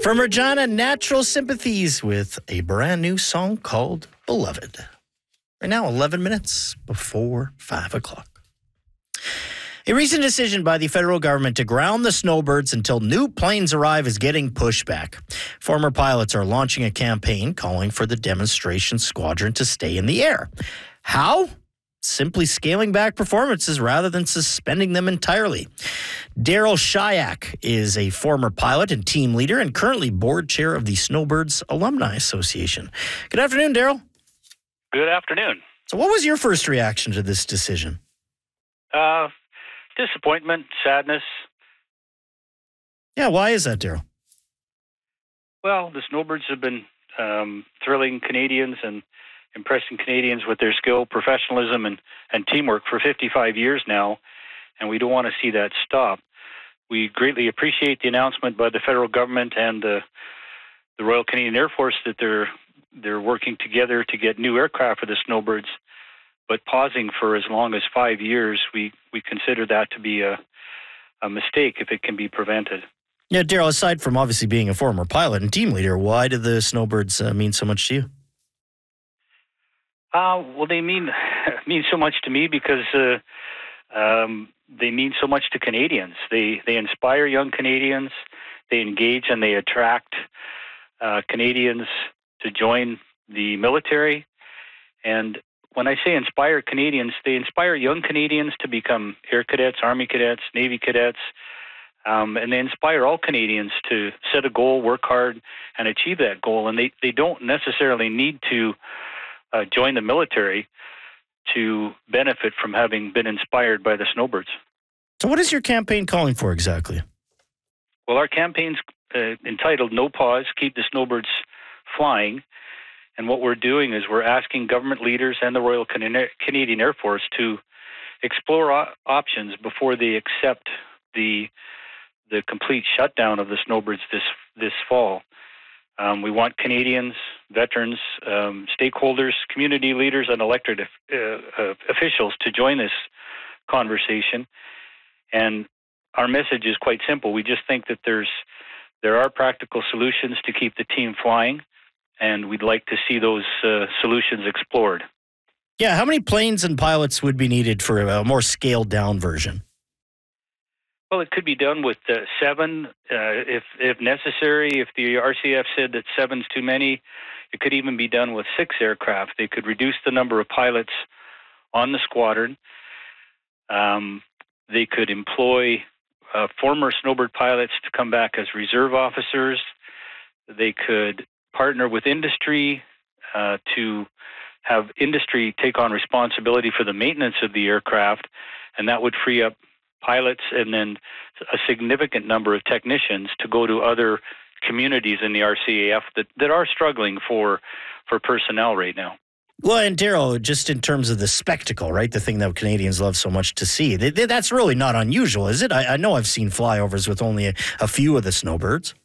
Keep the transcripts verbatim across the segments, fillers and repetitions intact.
From Regina, Natural Sympathies with a brand new song called Beloved. Right now, eleven minutes before five o'clock. A recent decision by the federal government to ground the snowbirds until new planes arrive is getting pushback. Former pilots are launching a campaign calling for the demonstration squadron to stay in the air. How? Simply scaling back performances rather than suspending them entirely. Daryl Shayak is a former pilot and team leader and currently board chair of the Snowbirds Alumni Association. Good afternoon, Daryl. Good afternoon. So what was your first reaction to this decision? Uh, disappointment, sadness. Yeah, why is that, Daryl? Well, the Snowbirds have been um, thrilling Canadians and impressing Canadians with their skill, professionalism, and, and teamwork for fifty-five years now, and we don't want to see that stop. We greatly appreciate the announcement by the federal government and the, the Royal Canadian Air Force that they're they're working together to get new aircraft for the Snowbirds, but pausing for as long as five years, we, we consider that to be a, a mistake if it can be prevented. Yeah, Daryl, aside from obviously being a former pilot and team leader, why do the Snowbirds uh, mean so much to you? Uh, well, they mean mean so much to me because uh, um, they mean so much to Canadians. They they inspire young Canadians. They engage and they attract uh, Canadians to join the military. And when I say inspire Canadians, they inspire young Canadians to become Air Cadets, Army Cadets, Navy Cadets, um, and they inspire all Canadians to set a goal, work hard, and achieve that goal. And they, they don't necessarily need to Uh, join the military to benefit from having been inspired by the Snowbirds. So what is your campaign calling for exactly? Well, our campaign's uh, entitled No Pause, Keep the Snowbirds Flying. And what we're doing is we're asking government leaders and the Royal Can- Canadian Air Force to explore o- options before they accept the the complete shutdown of the Snowbirds this this fall. Um, we want Canadians, veterans, um, stakeholders, community leaders, and elected uh, uh, officials to join this conversation. And our message is quite simple. We just think that there's there are practical solutions to keep the team flying, and we'd like to see those uh, solutions explored. Yeah, how many planes and pilots would be needed for a more scaled-down version? Well, it could be done with uh, seven, uh, if if necessary. If the R C F said that seven's too many, it could even be done with six aircraft. They could reduce the number of pilots on the squadron. Um, they could employ uh, former Snowbird pilots to come back as reserve officers. They could partner with industry uh, to have industry take on responsibility for the maintenance of the aircraft, and that would free up pilots and then a significant number of technicians to go to other communities in the R C A F that, that are struggling for for personnel right now. Well, and Daryl, just in terms of the spectacle, right, the thing that Canadians love so much to see, they, they, that's really not unusual, is it? I, I know I've seen flyovers with only a, a few of the Snowbirds.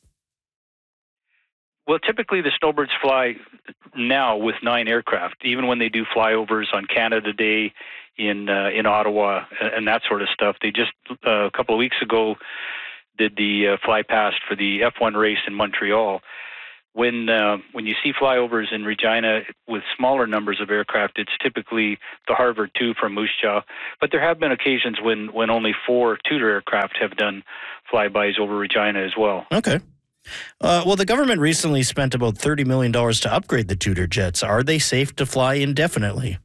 Well, typically the Snowbirds fly now with nine aircraft, even when they do flyovers on Canada Day in uh, in Ottawa and that sort of stuff. They just uh, a couple of weeks ago did the uh, fly past for the F one race in Montreal. When uh, when you see flyovers in Regina with smaller numbers of aircraft, it's typically the Harvard two from Moose Jaw. But there have been occasions when, when only four Tudor aircraft have done flybys over Regina as well. Okay. Uh, well, the government recently spent about thirty million dollars to upgrade the Tudor jets. Are they safe to fly indefinitely?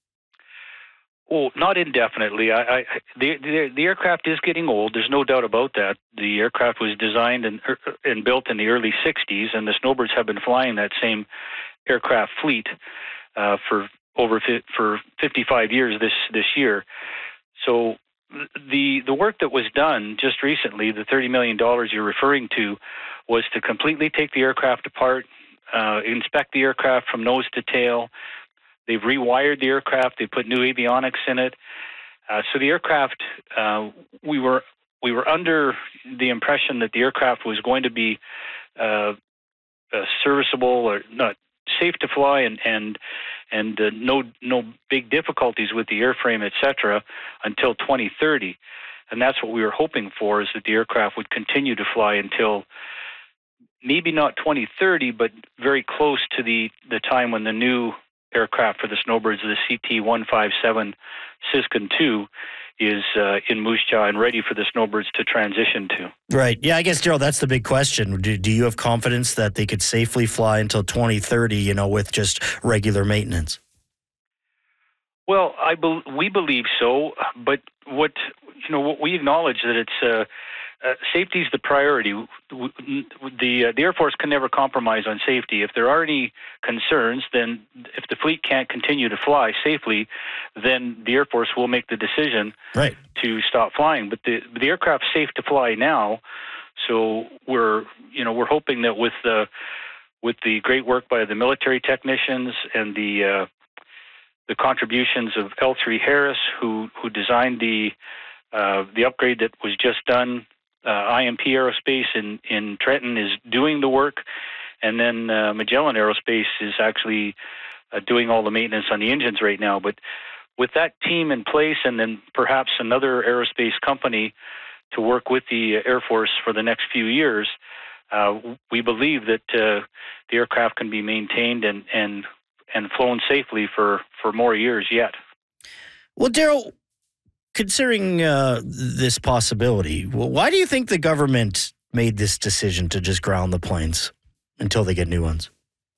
Oh, not indefinitely. I, I, the, the the aircraft is getting old. There's no doubt about that. The aircraft was designed and and built in the early sixties, and the Snowbirds have been flying that same aircraft fleet uh, for over fi- for fifty-five years this this year. So the the work that was done just recently, the thirty million dollars you're referring to, was to completely take the aircraft apart, uh, inspect the aircraft from nose to tail. They've rewired the aircraft. They put new avionics in it. Uh, so the aircraft, uh, we were we were under the impression that the aircraft was going to be uh, uh, serviceable or not safe to fly, and and and uh, no no big difficulties with the airframe, et cetera, until twenty thirty. And that's what we were hoping for, is that the aircraft would continue to fly until maybe not twenty thirty, but very close to the, the time when the new aircraft for the snowbirds, the C T one fifty-seven Siskin two, is uh, in Moose Jaw and ready for the snowbirds to transition to. Right. Yeah, I guess, Daryl, that's the big question. Do, do you have confidence that they could safely fly until twenty thirty, you know, with just regular maintenance? Well, I be- we believe so, but what you know, what we acknowledge that it's uh, uh, safety is the priority. The uh, the Air Force can never compromise on safety. If there are any concerns, then if the fleet can't continue to fly safely, then the Air Force will make the decision right. to stop flying. But the the aircraft's safe to fly now, so we're you know we're hoping that with the with the great work by the military technicians and the uh, the contributions of L three Harris, who who designed the uh, the upgrade that was just done. Uh, I M P Aerospace in, in Trenton is doing the work, and then uh, Magellan Aerospace is actually uh, doing all the maintenance on the engines right now. But with that team in place, and then perhaps another aerospace company to work with the Air Force for the next few years, uh, we believe that uh, the aircraft can be maintained and and and flown safely for, for more years yet. Well, Daryl, considering uh, this possibility, well, why do you think the government made this decision to just ground the planes until they get new ones?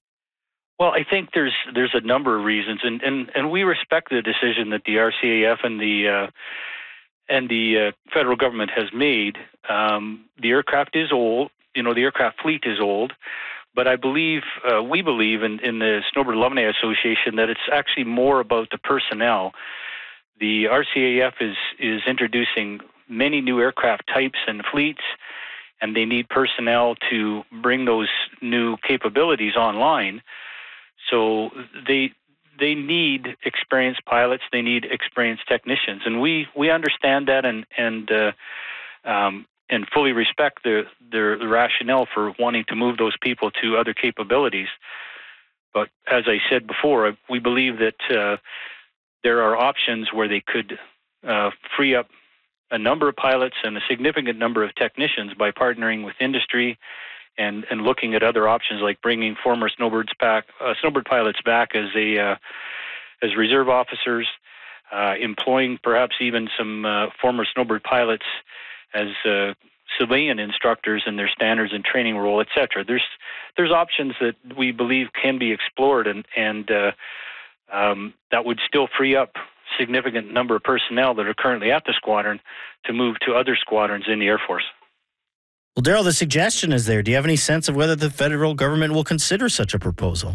Well, I think there's there's a number of reasons, and, and, and we respect the decision that the R C A F and the uh, and the uh, federal government has made. Um, the aircraft is old, you know, the aircraft fleet is old. But I believe, uh, we believe in, in the Snowbird Alumni Association that it's actually more about the personnel. The R C A F is, is introducing many new aircraft types and fleets, and they need personnel to bring those new capabilities online. So they they need experienced pilots, they need experienced technicians, and we, we understand that and and uh, um, and fully respect the, the the rationale for wanting to move those people to other capabilities. But as I said before, we believe that uh, there are options where they could uh, free up a number of pilots and a significant number of technicians by partnering with industry and, and looking at other options like bringing former snowbirds back, uh, snowbird pilots back as a uh, as reserve officers, uh, employing perhaps even some uh, former snowbird pilots as uh, civilian instructors in their standards and training role, et cetera. There's there's options that we believe can be explored, and and uh, um, that would still free up significant number of personnel that are currently at the squadron to move to other squadrons in the Air Force. Well, Daryl, the suggestion is there. Do you have any sense of whether the federal government will consider such a proposal?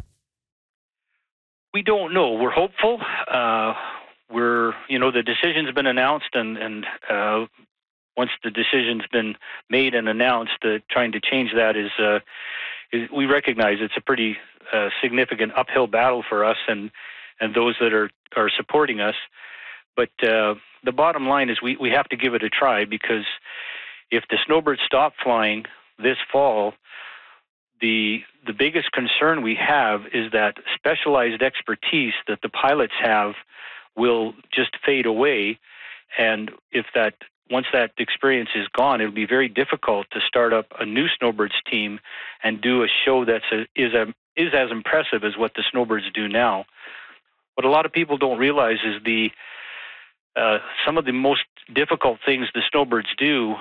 We don't know. We're hopeful. Uh, we're you know the decision's been announced, and and. Uh, Once the decision's been made and announced, uh, trying to change that is, uh, is, we recognize it's a pretty uh, significant uphill battle for us and and those that are, are supporting us. But uh, the bottom line is we, we have to give it a try, because if the snowbirds stop flying this fall, the the biggest concern we have is that specialized expertise that the pilots have will just fade away, and if that once that experience is gone, it'll be very difficult to start up a new snowbirds team and do a show that's a, is a, is as impressive as what the snowbirds do now. What a lot of people don't realize is the uh, some of the most difficult things the snowbirds do